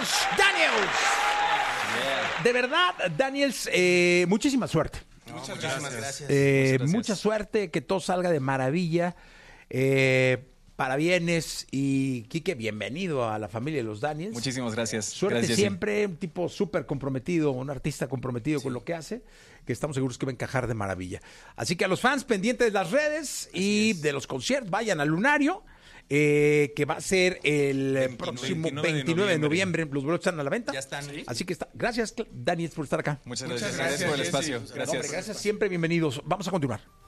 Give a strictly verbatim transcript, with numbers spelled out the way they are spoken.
Bienvenidos, Daniels. De verdad, Daniels, eh, muchísima suerte. No, muchas gracias. gracias. Eh, Muchas gracias. Mucha suerte, que todo salga de maravilla. Eh, parabienes y Quique, bienvenido a la familia de los Daniels. Muchísimas gracias. Suerte gracias, siempre, un tipo súper comprometido, un artista comprometido sí. con lo que hace, que estamos seguros que va a encajar de maravilla. Así que a los fans pendientes de las redes Así y es. de los conciertos, vayan al Lunario. Eh, que va a ser el veintinueve, próximo veintinueve de noviembre. Los boletos están a la venta. Ya están. ¿Sí? Así que está. Gracias, Daniel, por estar acá. Muchas gracias. Muchas gracias, gracias por el espacio. Sí, sí. Gracias. No, hombre, gracias, siempre bienvenidos. Vamos a continuar.